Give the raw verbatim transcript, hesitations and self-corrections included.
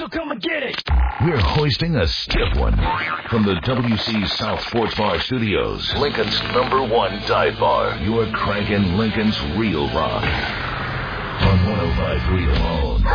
so come and get it. We're hoisting a stiff one from the W C South Sports Bar Studios. Lincoln's number one dive bar. You're cranking Lincoln's real rock on one oh five point three The Bone.